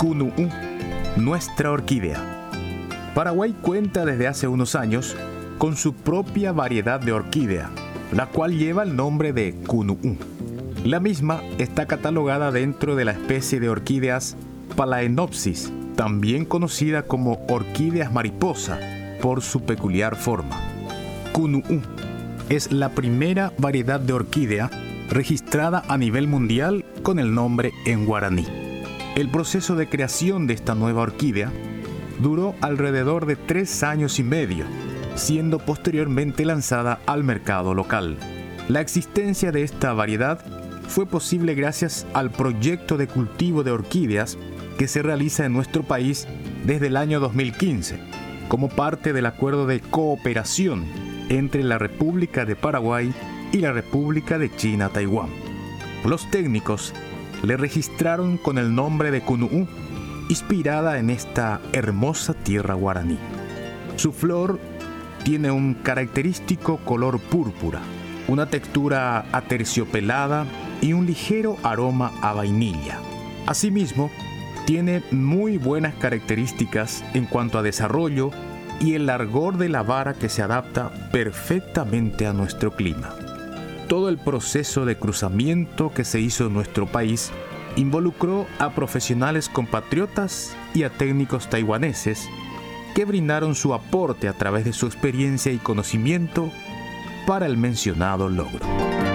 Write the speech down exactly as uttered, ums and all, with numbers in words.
Kunu'u, nuestra orquídea. Paraguay cuenta desde hace unos años con su propia variedad de orquídea, la cual lleva el nombre de Kunu'u. La misma está catalogada dentro de la especie de orquídeas Phalaenopsis, también conocida como orquídeas mariposa por su peculiar forma. Kunu'u es la primera variedad de orquídea registrada a nivel mundial con el nombre en guaraní. El proceso de creación de esta nueva orquídea duró alrededor de tres años y medio, siendo posteriormente lanzada al mercado local. La existencia de esta variedad fue posible gracias al proyecto de cultivo de orquídeas que se realiza en nuestro país desde el año dos mil quince, como parte del acuerdo de cooperación entre la República de Paraguay y la República de China-Taiwán. Los técnicos le registraron con el nombre de Kunu'u, inspirada en esta hermosa tierra guaraní. Su flor tiene un característico color púrpura, una textura aterciopelada y un ligero aroma a vainilla. Asimismo, tiene muy buenas características en cuanto a desarrollo y el largor de la vara que se adapta perfectamente a nuestro clima. Todo el proceso de cruzamiento que se hizo en nuestro país involucró a profesionales compatriotas y a técnicos taiwaneses que brindaron su aporte a través de su experiencia y conocimiento para el mencionado logro.